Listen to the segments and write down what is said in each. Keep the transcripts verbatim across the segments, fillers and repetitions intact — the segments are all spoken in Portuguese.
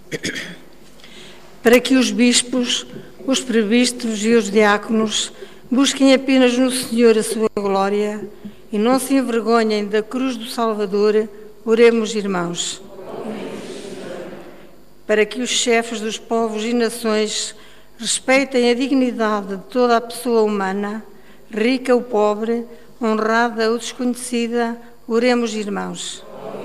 Para que os bispos, os presbíteros e os diáconos busquem apenas no Senhor a sua glória e não se envergonhem da cruz do Salvador, oremos, irmãos. Para que os chefes dos povos e nações respeitem a dignidade de toda a pessoa humana, rica ou pobre, honrada ou desconhecida, oremos, irmãos.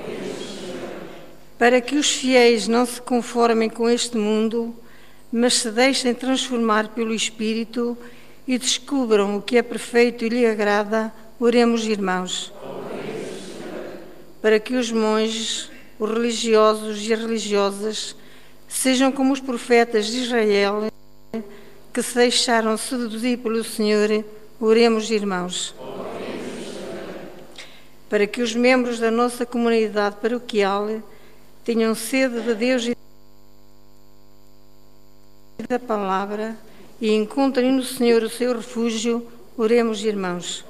Para que os fiéis não se conformem com este mundo, mas se deixem transformar pelo Espírito e descubram o que é perfeito e lhe agrada, oremos, irmãos. Para que os monges, os religiosos e as religiosas sejam como os profetas de Israel, que se deixaram seduzir pelo Senhor, oremos, irmãos. Para que os membros da nossa comunidade paroquial tenham sede de Deus e da palavra e encontrem no Senhor o seu refúgio, oremos, irmãos.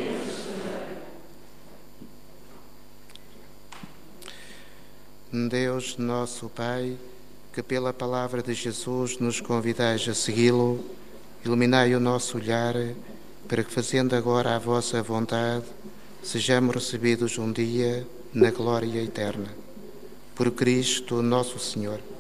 Deus, nosso Pai, que pela palavra de Jesus nos convidais a segui-lo, iluminai o nosso olhar, para que, fazendo agora a vossa vontade, sejamos recebidos um dia na glória eterna. Por Cristo, nosso Senhor.